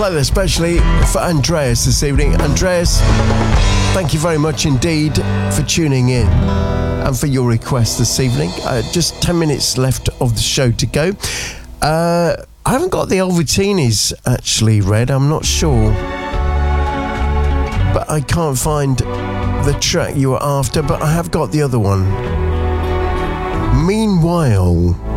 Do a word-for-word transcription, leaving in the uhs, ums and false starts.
play that especially for Andreas this evening. Andreas, thank you very much indeed for tuning in and for your request this evening. Uh, just ten minutes left of the show to go. Uh, I haven't got the Albertinis actually read, I'm not sure. But I can't find the track you were after, but I have got the other one. Meanwhile...